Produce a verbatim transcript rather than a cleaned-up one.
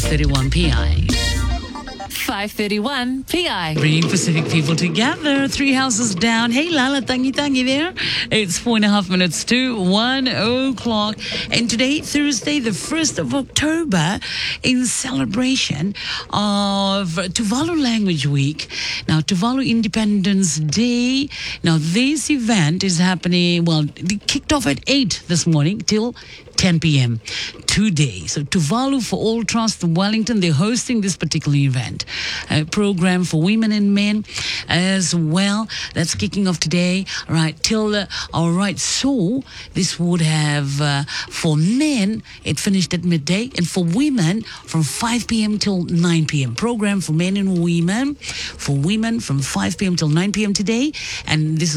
thirty-one P I. five thirty-one P I. Bringing Pacific people together. Three houses down. Hey, Lala, tangi tangi there. It's four and a half minutes to one o'clock. And today, Thursday, the first of October, in celebration of Tuvalu Language Week. Now, Tuvalu Independence Day. Now, this event is happening, well, it kicked off at eight this morning till ten p.m. today. So Tuvalu for All Trust Wellington, they're hosting this particular event. A program for women and men as well. That's kicking off today. All right, till, uh, all right, so this would have, uh, for men, it finished at midday, and for women, from five p.m. till nine p.m. Program for men and women. For women, from five p.m. till nine p.m. today. And this is